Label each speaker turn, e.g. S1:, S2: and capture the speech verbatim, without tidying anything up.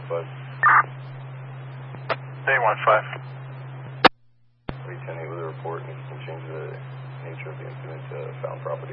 S1: five.
S2: Day one five.
S1: three ten eight with a report.